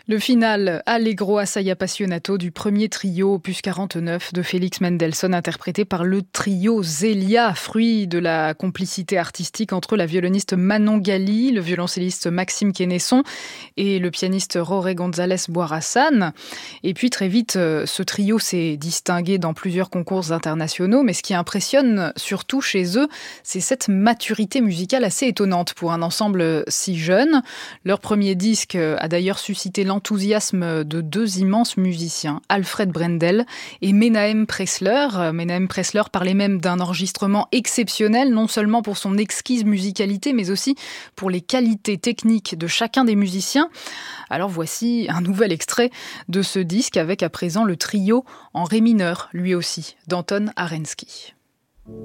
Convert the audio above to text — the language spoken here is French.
Le final Allegro assai appassionato du premier trio opus 49 de Félix Mendelssohn, interprété par le trio Zelia, fruit de la complicité artistique entre la violoniste Manon Gali, le violoncelliste Maxime Quenesson et le pianiste Jorge González Boirassan. Et puis très vite, ce trio s'est distingué dans plusieurs concours internationaux, mais ce qui impressionne surtout chez eux, c'est cette maturité musicale assez étonnante pour un ensemble si jeune. Leur premier disque a d'ailleurs suscité l'enthousiasme de deux immenses musiciens, Alfred Brendel et Menahem Pressler. Menahem Pressler parlait même d'un enregistrement exceptionnel, non seulement pour son exquise musicalité, mais aussi pour les qualités techniques de chacun des musiciens. Alors voici un nouvel extrait de ce disque avec à présent le trio en ré mineur, lui aussi, d'Anton Arensky.